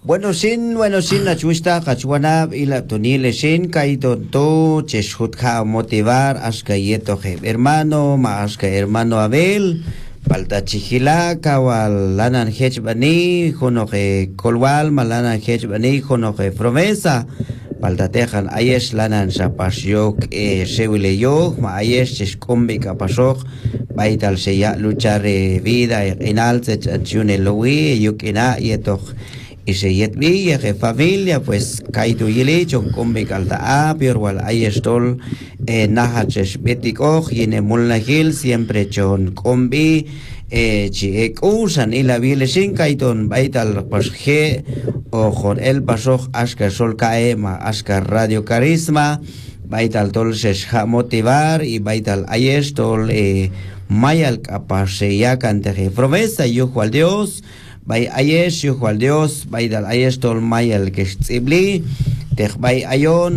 Bueno, sin la chusta, cachuana y la tonile sin caído to, cheshutja motivar, asca yeto hermano, masca hermano Abel, palta chihila, kawal lanan hech bani, jonoje kolwal, malanan hech bani, jonoje promesa, palta tejan ayesh lanan shapasyok, shewile yok, ma ayesh cheshkombi kapasok, baital seya luchar vida, enal, chachune lowi, yukina yeto. Y se yetvi y familia pues kaitu yili chon kombe kalta a piorwal ayestol nahaches betikoch yene mulnahil siempre chon kombi chi usan y la vilesin kaiton baital pues ge o con el pasoch aska sol kae ma aska radio carisma baital tol ses motivar y baital ayestol mayal kapase ya cante promesa yo cual Dios bay ayesh yuhwal Dios bay dal ayesh tol mayal keshtzibli tech bay ayon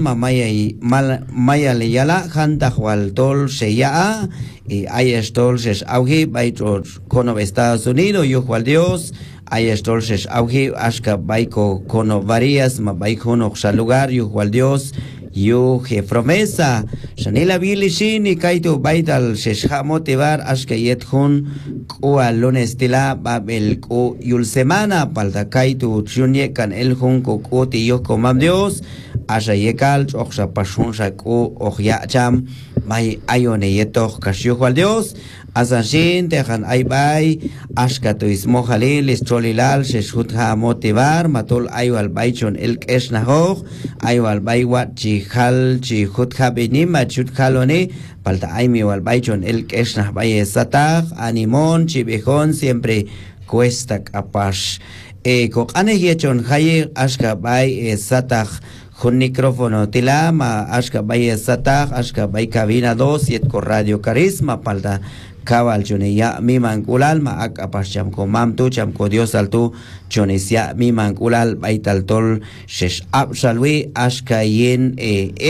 mayal yala khantak wal tol sheyaa y ayesh tol shesh auhi bay tol kono Estados Unidos yuhwal Dios ayesh tol shesh auhi ashka bayko kono varias ma bay kono lugar yuhwal Dios yo je promesa shanila bilishin y kaito baital shesha motivar ashka yethun ko lunes tila babel ko yul semana palta kaito chunye kan el hun ko ti yo komam Dios asha yekal oxa pashun ko ohya cham mai ayone yetoch kasyo wal Dios asashin tejan ay bay ashka tu ismo halil estrolilal sheshutha motivar matol aywal baychon el kesnahoj aywal baywat chihal chihutha benima chuthalone palta aymi wal baychon el kesnah bay satag animon chibejon siempre cuesta capaz kokane yechon haye ashka bay satag con micrófono tilama ashka bay satag ashka bay cabina 2 yet con radio carisma palta Kabal choneya mi mankulal ma akapasham ko mamtu cham ko Dios altu chonesia mi mankulal baital tol shesh absalwi ashkayin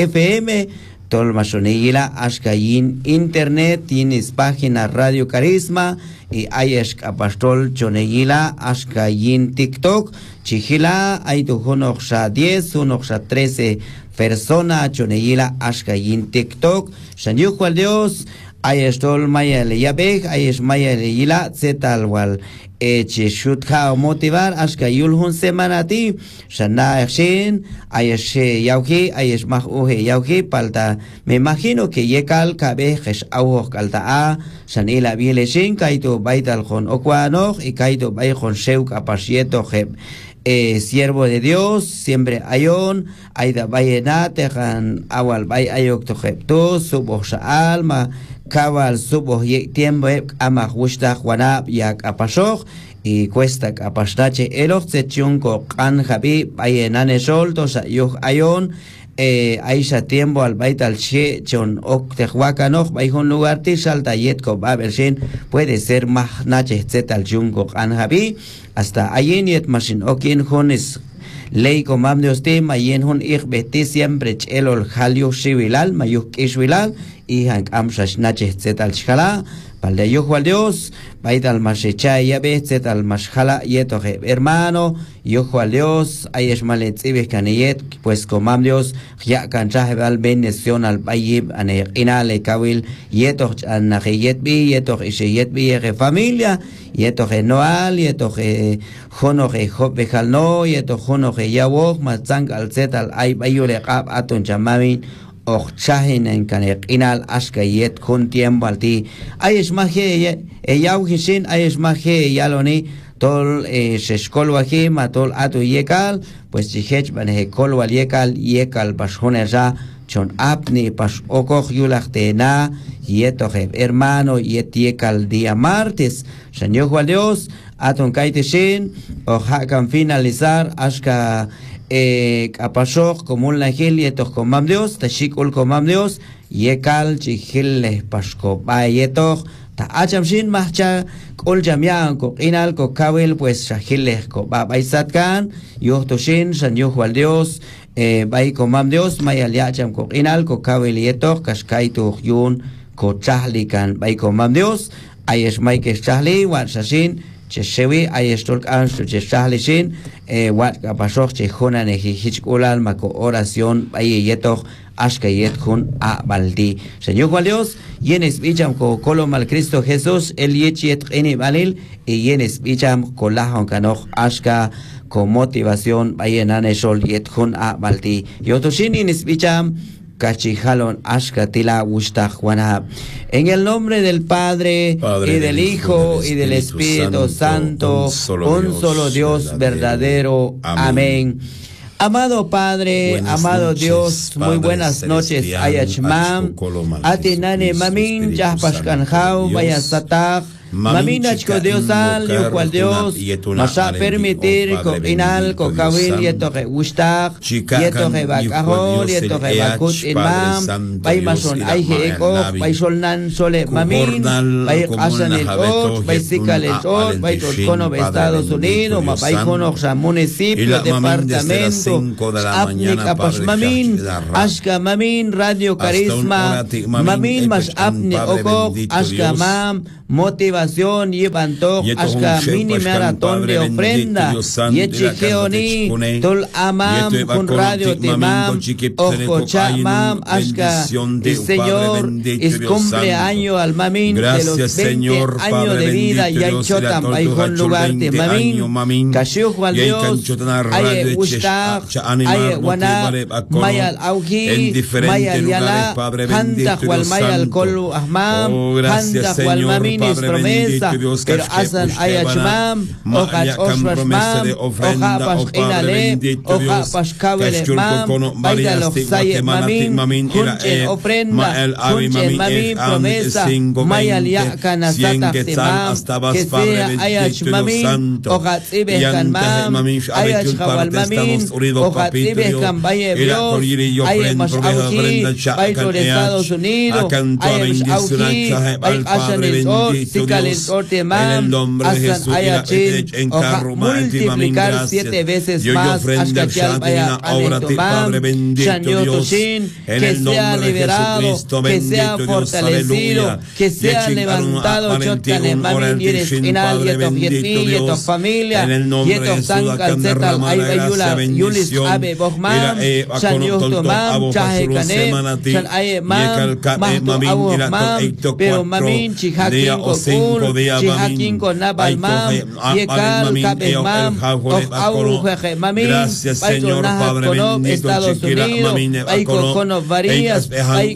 FM tol masoneyila ashkayin internet tienes página Radio Carisma y ayesh apastol choneyila ashkayin TikTok chihila hay tu honoxa 10 honoxa 13 persona choneyila ashkayin TikTok shanyuh wal Dios ayestol mayal yabeg ayesh mayal yila zetal wal cheshutha motivar ashka yulhun semanati shana shin ayesh yauhi ayesh mahuhe yauhi palta me imagino que yekal kabejes auho kalta a shanila bileshin kaito baital con okwanoj y kaito bay con sheuk apasieto heb siervo de Dios siempre ayon aida bayenate han awal bay ayok to heb to subo alma Kabal subo tiempo ama gusta Juanab yak apasoj y cuesta apashtache eloch chunko kan jabi bayenane solto sa yuh ayon aisha tiempo al baital che chon ok tehuacanoch bajon lugar ti salta yetko babelshin puede ser más nache zetal chunko kan jabi hasta ayen yet mashin okin jones ley comam de usted mayen hun ich beti siempre chelol halio shivilal mayuk ishvilal y hank amshash nache zetal chala palde yo wal Dios baital mashecha ya be zetal mashala yeto hermano yo wal Dios ayesh malet ibes kaniyet pues comam Dios ya kancha bal bendición al bayib ane inale kawil yeto anahiyet bi yeto ishiyet bi familia yeto noal yeto jono job bejalno yeto jono yawok matzang al zetal ay bayule qab aton chamamin och chahin en kanek inal aska yet kun tiempo alti ayesh maje yauhishin ayesh maje yaloni tol sheshkol wahi matol atu yekal pues chihech banhe kol wal yekal bashhoneja chon apni pas okoch yulachtena yeto hermano yet yekal día martes señor Juan Dios aton kaiteshin o hakan finalizar aska apasok como un ángel y estos comam Dios tashikul comam Dios yekal chihil pasko bayetok ta achamshin mahcha kol jamian ko inal ko kawel pues shahil ko baisatkan yohtoshin sanyo wal Dios bay comam Dios mayal yacham ko inal ko kawel yetok kashkaitu yun ko chahlikan bay comam Dios ayesh may ke chahli wa shashin Chechewi ayestol ancho cheshalishin wat kapasok chejona nejichkulal mako oración ayeyetok ashkayet kun a baldi. Señor Juan Dios, yenes bicham ko kolom al Cristo Jesús el yechet ene balil y yenes bicham ko lahon kanok ashka con motivación ayenane sol yet kun a baldi. Yotoshin yenes bicham Cachijalon Ashkatila Wushtajwanab. En el nombre del Padre, y del Hijo, y del Espíritu Santo, un solo Dios verdadero. Amén. Amado Padre, amado Dios, muy buenas noches. Ayachmam, Atinane Mamin, Yahpashkanjau, Vayasatag. Mamina chico Dios al, yo cual Dios, nos a permitir inal, cocawil, yeto que gustak, yeto que bacajol, yeto que bacut imam, bay mason aije eko, bay solnan sole mamin, bay asan el ot, bay sikal el ot, bay totcono Estados Unidos, bay cono sa municipio, departamento, apni capas mamin, ashka mamin, radio carisma, mamin mas apni oko, ashka mam, motivación y panto hasta mini maratón de ofrenda y chiqueoni tol amam con radio timam ojo chamam hasta el Señor es cumpleaños al mamin de los 20 años de vida y hay chotam hay un lugar de mamin casio Juan Dios hay gustar hay guanab mayal auji mayal yala hanta Juan mayal kolu ahmam hanta Juan mamin promesa, pero hacen ayachmam, ojas osrasmam, oja pas inale, oja pas kabele mam, vaya los saye mamin, junchen ofrenda, junchen mamin promesa, mayal ya kanasata temam, que sea ayachmamin, oja tibehkan mam, ayachawal mamin, oja tibehkan vaye Dios, aye mas auji, vaito de Estados Unidos, aye mas auji, vay asan el en el nombre de Jesús multiplicar 7 veces más hasta Padre bendito Dios, en el nombre de Jesucristo, que sea fortalecido, que sea levantado Padre bendito Dios, familia, en el nombre de Jesús gracia, bendición, pero mamin cinco días mamin gracias Señor Padre bendito chiquila mamin varías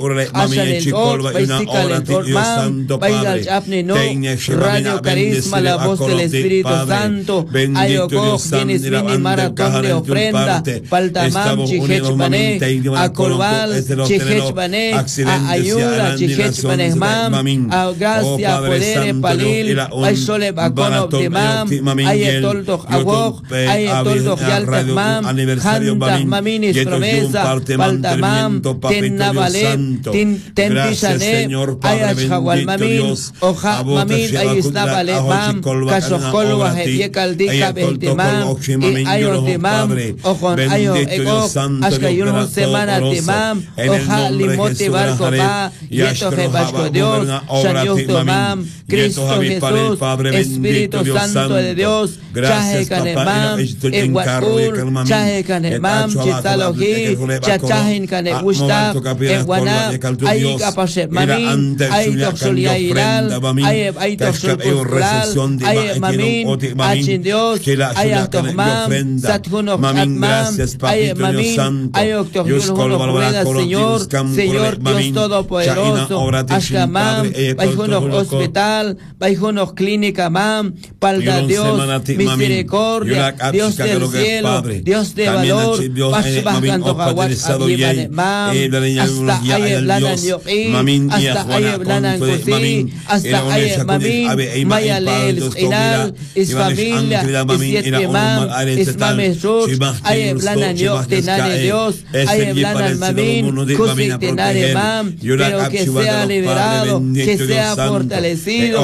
Dios Santo Padre Radio Carisma la voz del Espíritu Santo ayoko tienes mini maratón de ofrenda paltamam chichechbane acolval chichechbane ayuda chichechbane mam gracia poder palil ay sole bacono timam ay toldo agog ay toldo yalta mam hanta maminis promesa paltamam tenna vale tentishane ay ashawal mamin oja mamin ay isnavale mam kasokolo yekal dika beltimam ay timam ojon ayo ego ashkayun semana timam oja limote barco ba yeto je basco Dios Señor tomam Cristo Jesús, Espíritu Santo de Dios, Chaje Canemam, Eguatur, Chaje Canemam, Chitalogi, Chachahin Canegusta, Eguana, Ay Capase Mamin, Ay Toxolia Iral, Ay Toxolia, Ay Mamin, Achin Dios, Ay Atochmam, Sathuno Atmam, Ay Mamin, Ay Octojuno Señor, Señor Dios Todopoderoso, Ashkamam, Ay Hospital, Baijonos Clínica Mam, Palda Dios, misericordia, Dios del cielo, Dios de valor, Pasbajanto Hawat Abimane Mam, hasta Aye Blanan Yoqin, hasta Aye Blanan Kosi, hasta Aye Mamin, Mayale Inal, es familia, es siete Mam, es Mamesut, Aye Blanan Yoqinane Dios, Aye Blanan Mamin, Kusi Tenare Mam, pero que sea liberado, que sea fortalecido,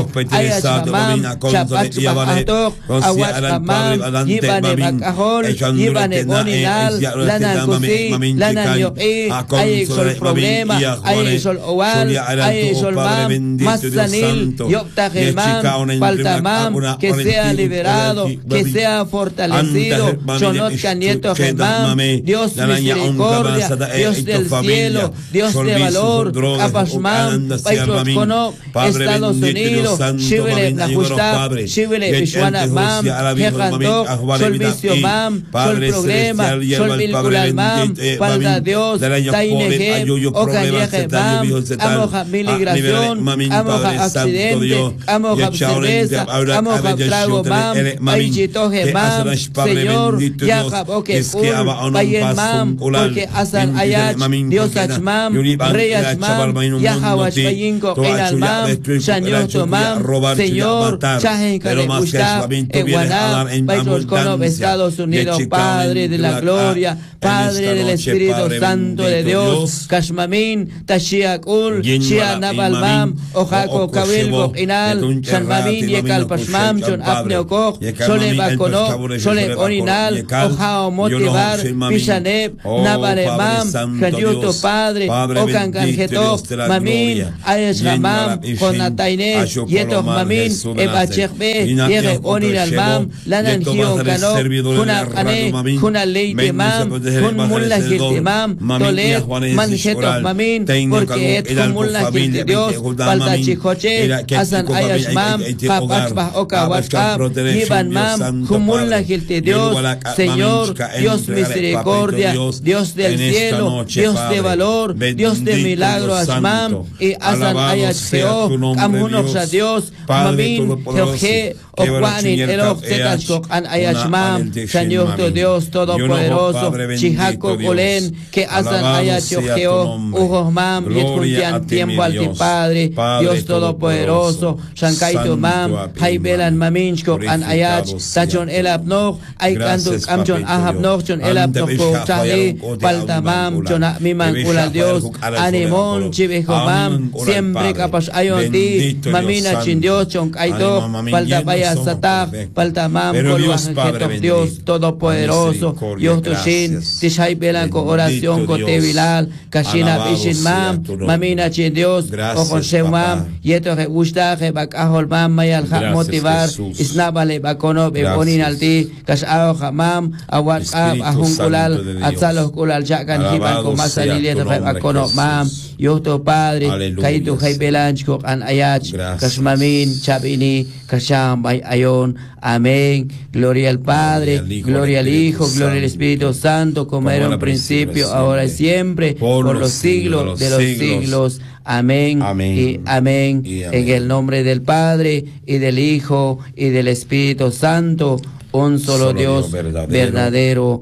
ayat mamam chapat bahatok awat mamam yibane bakahol yibane boninal lanan kusi lanan yoki ay sol problema ay sol owal ay sol mam masanil yopta gemam paltamam que sea liberado, que sea fortalecido. Chonot Canieto Gemam, Dios misericordia, Dios del cielo, Dios de valor, Apasmam, Paisot Kono, Estados Unidos, Shivele Najusta, Shivele Vishwana Mam, Jekantok, Sol Vicio Mam, Sol Programa, Sol Vilculal Mam, Palda Dios, Tainehem, Ocanieje Mam, Amoja Migración, Amoja Accidente, Amoja Cerveza, Amoja Trago Mam, Paichitoje Mam, Señor, Yahab Okekul, Payen Mam, porque Asan Ayach, Dios Achmam, Rey Achmam, Yahawach Payinko, Enal Mam, Shanyoto Mam, Señor, Chahen Kalekushta, Eguaná, Paichos Kono, Estados Unidos, Padre de la Gloria, Padre del Espíritu Santo de Dios, Kashmamin, Tashiakul, Shia Nabalmam, Ojako Kabilgo, Inal, Shanmamin, Yekal Pashmam, John Apneokok, Shole Bakonok, Shole Orinal, Ojao Motivar, Pishaneb, Nabalemam, Kanyuto Padre, Okan Kanjetok, Mamin, Ayesh Hamam, Konataine, Yetok Mamin, Ebachekbe, Yere Oninal Mam, Lanan Hio Kanok, Kuna Ane, Kuna Leite Mam, Kun Mullah Gilte Mam, Tolet, Manjetok Mamin, porque et Kun Mullah Gilte Dios, Palta Chicoche, Asan Ayash Mam, Papachba Oka Wachab, Iban Mam, Kun Mullah Gilte Dios, Señor, Dios misericordia, Dios del cielo, Dios de valor, Dios de milagro Ashmam, y Asan Ayash Geo, Amunoxa Dios, Mamin, Jeoje, Okwanin, Elok Tekashkok, An Ayashmam, Shanyokto Dios Todopoderoso, Chihako Kolen, que Asan Ayash Geo, Ujohmam, Yetkuntian tiempo al ti Padre, Dios Todopoderoso, Shankaito Mam, Haibelan Maminchkok, An Ayach, Tachon Elapnoch, Aikantuk Amchon Ahabnoch, Chon Elapnoch, Chani, Paltamam, Chon Miman Kula Dios, Animon, Chivejomam, siempre capas ayonti, Mamina Chindios, Chon Kaito, Paltabaya Satak, Paltamam, Kolwajetok Dios Todopoderoso, Dios Toshin, Tishai Belanco oración, Cotevilal, Kashina Bishin Mam, Mamina Chindios, Ojon Shemam, Yeto Regushtaje, Bakahol Mam, Mayal Motivar, Isnabale Bakono, Bebonin Alti, Kashao Hamam, Awat Ab, Ahunkulal, Atzalos Kulal Jakan, Hiban, Komasaliliet, Bakono Mam, Yoto Padre, Kaitu Haibelanchko, An Ayach, Kashmamin, Chabini, Kasham, Bay Ayon, amén. Gloria al Padre, gloria al Hijo, gloria al Espíritu Santo, como era en principio, ahora y siempre, por los siglos de los siglos. Amén, y amén. En el nombre del Padre, y del Hijo, y del Espíritu Santo, un solo Dios verdadero.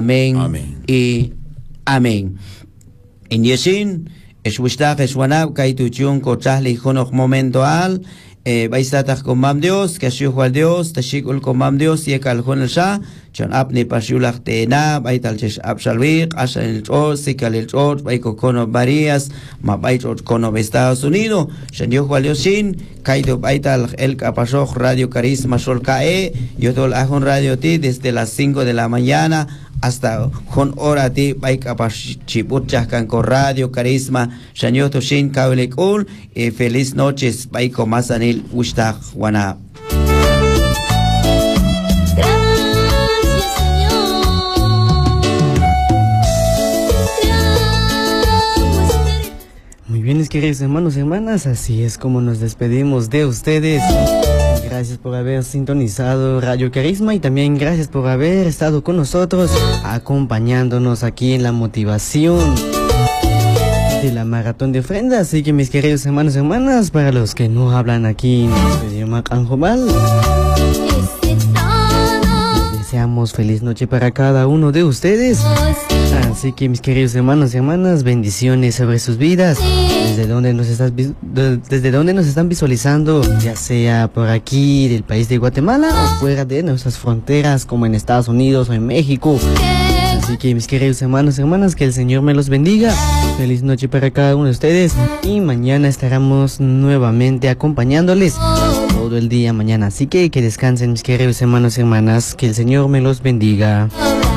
Amén, y amén. En Yeshin, Eshwishtach Eshwanab, Kaituchun, Kochahli, Jonok momento al, Baisataj con Mam Dios, Kashihu al Dios, Tashikul con Mam Dios, Yekal Hon el Shah, Chon Apni Pashulach Tena, Baital Chesh Abshalvik, Asha el Chor, Sikal el Chor, Baiko Kono Barías, Mabaichor Kono Estados Unidos, Shanyohu al Yoshin, Kaito Baital El Kapashoj, Radio Carisma Sol Kae, Yotol Ajon Radio Ti, desde las 5 de la mañana hasta con hora ti baik apa chipuchahkan con Radio Carisma Shanyoto Shin Kaulekul y feliz noches baiko masanil ushtah wana. Muy bien, queridos hermanos y hermanas, así es como nos despedimos de ustedes. Gracias por haber sintonizado Radio Carisma y también gracias por haber estado con nosotros, acompañándonos aquí en la motivación de la maratón de ofrenda. Así que mis queridos hermanos y hermanas, para los que no hablan aquí en nuestro idioma canjobal, deseamos feliz noche para cada uno de ustedes. Así que mis queridos hermanos y hermanas, bendiciones sobre sus vidas. Desde donde nos están visualizando, ya sea por aquí del país de Guatemala o fuera de nuestras fronteras como en Estados Unidos o en México. Así que mis queridos hermanos y hermanas, que el Señor me los bendiga. Feliz noche para cada uno de ustedes y mañana estaremos nuevamente acompañándoles todo el día mañana. Así que descansen mis queridos hermanos y hermanas, que el Señor me los bendiga.